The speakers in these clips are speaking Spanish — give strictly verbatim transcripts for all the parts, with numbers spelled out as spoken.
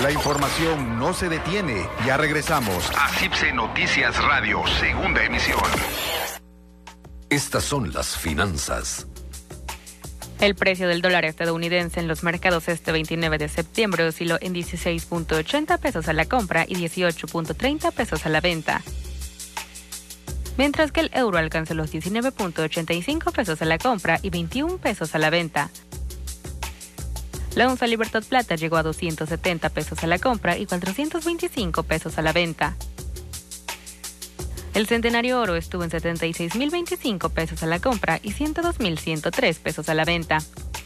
La información no se detiene. Ya regresamos a CIPSE Noticias Radio, segunda emisión. Estas son las finanzas. El precio del dólar estadounidense en los mercados este veintinueve de septiembre osciló en dieciséis punto ochenta pesos a la compra y dieciocho punto treinta pesos a la venta, mientras que el euro alcanzó los diecinueve punto ochenta y cinco pesos a la compra y veintiún pesos a la venta. La onza Libertad Plata llegó a doscientos setenta pesos a la compra y cuatrocientos veinticinco pesos a la venta. El centenario oro estuvo en setenta y seis mil veinticinco pesos a la compra y ciento dos mil ciento tres pesos a la venta.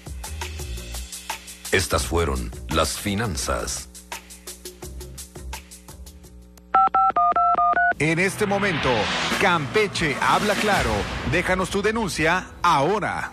Estas fueron las finanzas. En este momento, Campeche habla claro. Déjanos tu denuncia ahora.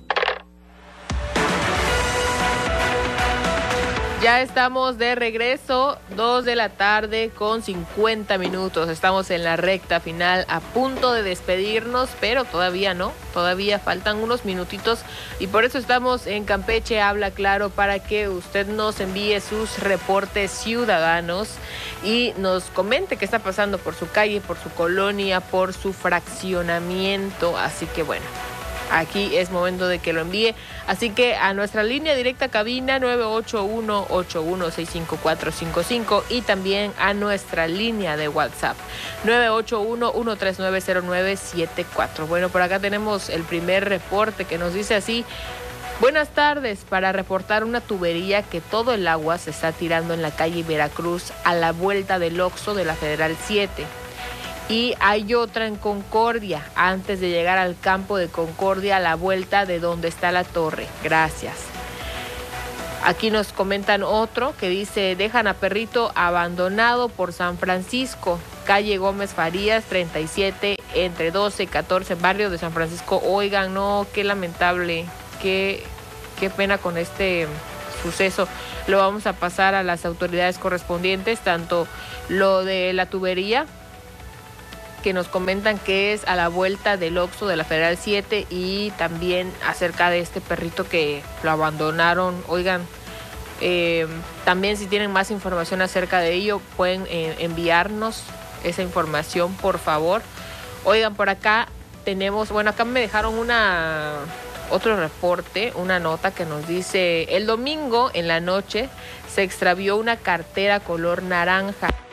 Ya estamos de regreso, dos de la tarde con cincuenta minutos. Estamos en la recta final, a punto de despedirnos, pero todavía no, todavía faltan unos minutitos y por eso estamos en Campeche Habla Claro, para que usted nos envíe sus reportes ciudadanos y nos comente qué está pasando por su calle, por su colonia, por su fraccionamiento. Así que bueno, aquí es momento de que lo envíe. Así que a nuestra línea directa cabina nueve ocho uno, ocho uno seis cinco cuatro cinco cinco y también a nuestra línea de WhatsApp nueve ocho uno, uno tres nueve cero nueve siete cuatro. Bueno, por acá tenemos el primer reporte que nos dice así: buenas tardes, para reportar una tubería que todo el agua se está tirando en la calle Veracruz a la vuelta del Oxxo de la Federal siete. Y hay otra en Concordia, antes de llegar al campo de Concordia, a la vuelta de donde está la torre. Gracias. Aquí nos comentan otro que dice: dejan a perrito abandonado por San Francisco, calle Gómez Farías treinta y siete, entre doce y catorce, barrio de San Francisco. Oigan, no, qué lamentable, qué, qué pena con este suceso. Lo vamos a pasar a las autoridades correspondientes, tanto lo de la tubería, que nos comentan que es a la vuelta del Oxxo de la Federal siete, y también acerca de este perrito que lo abandonaron. Oigan, eh, también si tienen más información acerca de ello, pueden eh, enviarnos esa información, por favor. Oigan, por acá tenemos, bueno, acá me dejaron una otro reporte, una nota que nos dice: el domingo en la noche se extravió una cartera color naranja